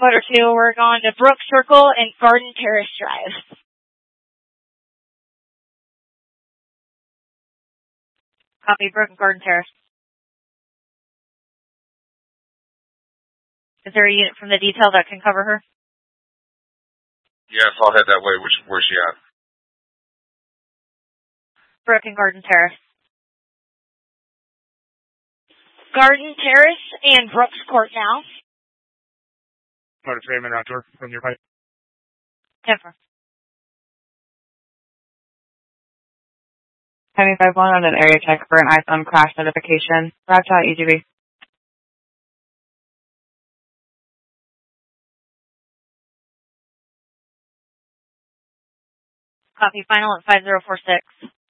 Motor 2, we're going to Brook Circle and Garden Terrace Drive. Copy, Brook and Garden Terrace. Is there a unit from the detail that can cover her? Yes, I'll head that way. Where's she at? Brook and Garden Terrace. Garden Terrace and Brooks Court now. Motor 3, I'm in outdoor from your pipe. 10-4. 75-1 on an area check for an iPhone crash notification. Route to EGB. Copy, final at 5046.